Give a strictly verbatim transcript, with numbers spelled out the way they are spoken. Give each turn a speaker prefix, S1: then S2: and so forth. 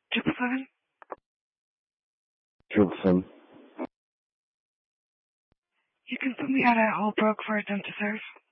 S1: Triple seven?
S2: Triple seven.
S1: You can put me out at Holbrook for attempt to serve.